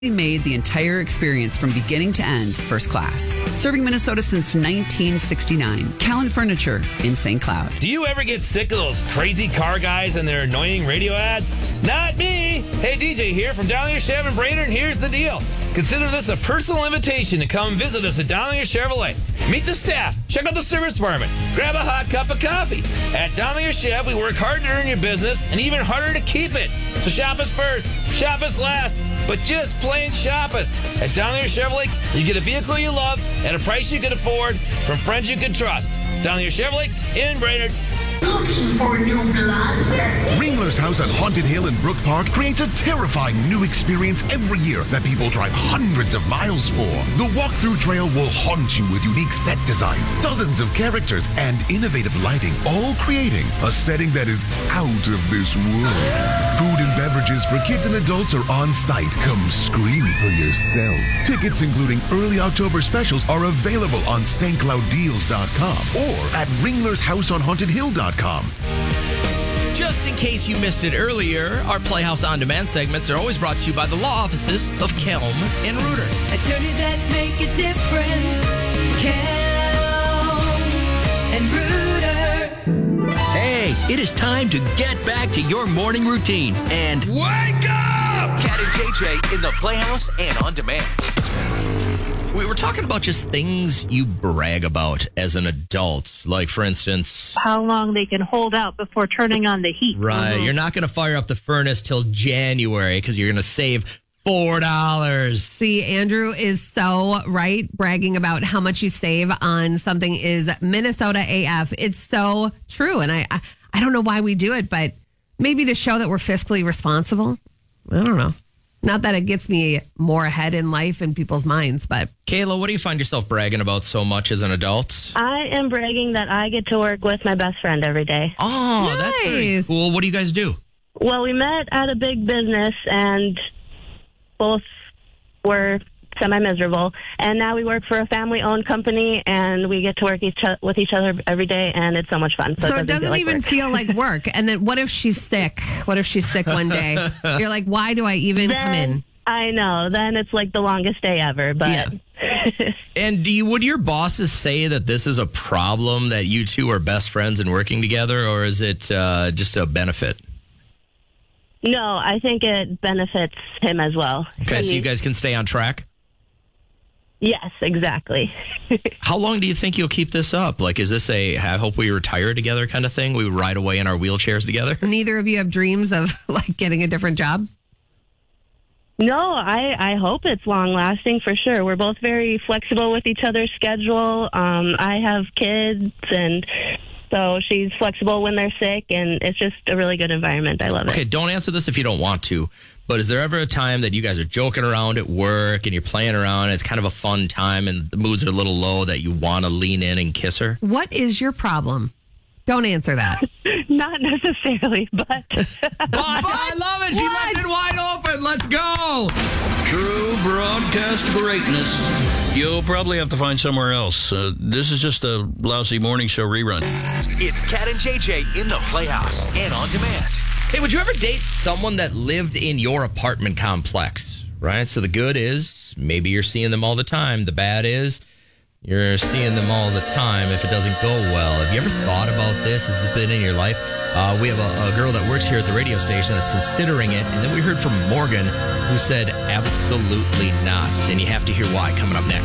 We made the entire experience from beginning to end first class. Serving Minnesota since 1969. Callan Furniture in St. Cloud. Do you ever get sick of those crazy car guys and their annoying radio ads? Not me. Hey, DJ here from Dowlinger Chev in Brainerd, and here's the deal. Consider this a personal invitation to come visit us at Dowlinger Chevrolet. Meet the staff, check out the service department, grab a hot cup of coffee. At Dowlinger Chev, we work hard to earn your business and even harder to keep it. So shop us first, shop us last, but just plain shop us. At Dowlinger Chevrolet, you get a vehicle you love at a price you can afford from friends you can trust. Dowlinger Chevrolet in Brainerd. Looking for new blood? Ringler's House on Haunted Hill in Brook Park creates a terrifying new experience every year that people drive hundreds of miles for. The walkthrough trail will haunt you with unique set designs, dozens of characters, and innovative lighting, all creating a setting that is out of this world. Food and beverages for kids and adults are on site. Come scream for yourself. Tickets, including early October specials, are available on stclouddeals.com or at ringlershouseonhauntedhill.com. Just in case you missed it earlier, our Playhouse On Demand segments are always brought to you by the law offices of Kelm and Reuter. Attorneys that make a difference. Kelm and Reuter. Hey, it is time to get back to your morning routine and wake up! Cat and JJ in the Playhouse and On Demand. We were talking about just things you brag about as an adult. Like, for instance, how long they can hold out before turning on the heat. Right. Mm-hmm. You're not going to fire up the furnace till January because you're going to save $4. See, Andrew is so right. Bragging about how much you save on something is Minnesota AF. It's so true. And I don't know why we do it, but maybe to show that we're fiscally responsible. I don't know. Not that it gets me more ahead in life in people's minds, but... Kayla, what do you find yourself bragging about so much as an adult? I am bragging that I get to work with my best friend every day. Oh, nice. That's very cool. What do you guys do? Well, we met at a big business and both were semi-miserable. And now we work for a family-owned company and we get to work with each other every day, and it's so much fun. So it doesn't even feel like work. And then what if she's sick? What if she's sick one day? You're like, why do I even come in? I know. Then it's like the longest day ever. But yeah. And would your bosses say that this is a problem, that you two are best friends and working together, or is it just a benefit? No, I think it benefits him as well. Okay, so you guys can stay on track? Yes, exactly. How long do you think you'll keep this up? Like, is this I hope we retire together kind of thing? We ride away in our wheelchairs together? Neither of you have dreams of, like, getting a different job? No, I hope it's long-lasting for sure. We're both very flexible with each other's schedule. I have kids, and so she's flexible when they're sick, and it's just a really good environment. I love it. Okay, don't answer this if you don't want to. But is there ever a time that you guys are joking around at work and you're playing around and it's kind of a fun time and the moods are a little low that you want to lean in and kiss her? What is your problem? Don't answer that. Not necessarily, but... I love it. She left it wide open. Let's go. True broadcast greatness. You'll probably have to find somewhere else. This is just a lousy morning show rerun. It's Cat and JJ in the Playhouse and On Demand. Hey, would you ever date someone that lived in your apartment complex? Right? So the good is maybe you're seeing them all the time. The bad is you're seeing them all the time if it doesn't go well. Have you ever thought about this? Has it been in your life? We have a girl that works here at the radio station that's considering it. And then we heard from Morgan, who said absolutely not. And you have to hear why coming up next.